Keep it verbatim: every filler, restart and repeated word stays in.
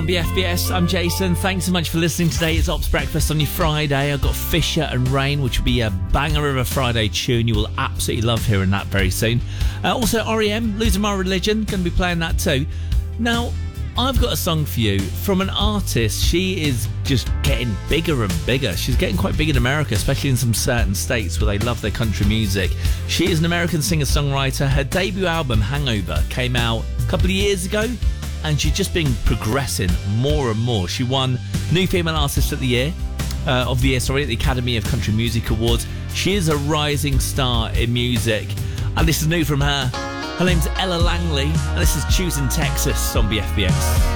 on B F B S. I'm Jason. Thanks so much for listening today. It's Ops Breakfast on your Friday. I've got Fisher and Rain, which will be a banger of a Friday tune. You will absolutely love hearing that very soon. Uh, also, R E M, Losing My Religion, going to be playing that too. Now, I've got a song for you from an artist. She is just getting bigger and bigger. She's getting quite big in America, especially in some certain states where they love their country music. She is an American singer-songwriter. Her debut album, Hangover, came out a couple of years ago, and she's just been progressing more and more. She won New Female Artist of the Year, uh, of the Year, sorry, at the Academy of Country Music Awards. She is a rising star in music, and this is new from her. Her name's Ella Langley, and this is Choosing Texas on B F B S.